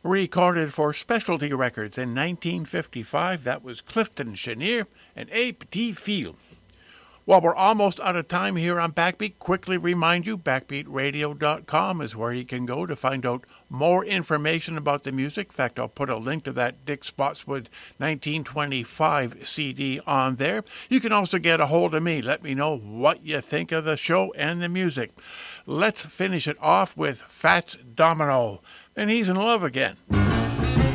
Recorded for Specialty Records in 1955, that was Clifton Chenier and A Petit Fil. Well, we're almost out of time here on Backbeat. Quickly remind you, backbeatradio.com is where you can go to find out more information about the music. In fact, I'll put a link to that Dick Spotswood 1925 CD on there. You can also get a hold of me. Let me know what you think of the show and the music. Let's finish it off with Fats Domino, and he's in love again.